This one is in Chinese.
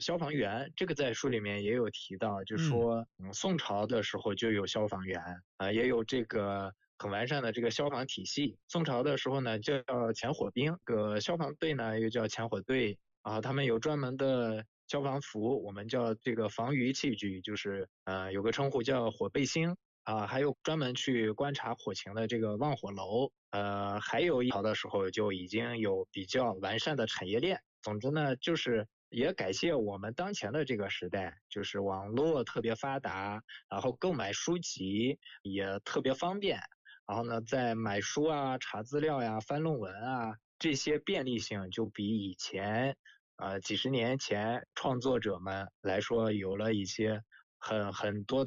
消防员，这个在书里面也有提到，就说宋朝的时候就有消防员也有这个很完善的这个消防体系。宋朝的时候呢叫前火兵，消防队呢又叫前火队他们有专门的消防服，我们叫这个防御器具，就是有个称呼叫火背星还有专门去观察火情的这个望火楼，还有一朝的时候就已经有比较完善的产业链。总之呢，就是也感谢我们当前的这个时代，就是网络特别发达，然后购买书籍也特别方便，然后呢，在买书查资料翻论文这些便利性就比以前几十年前创作者们来说有了一些很多的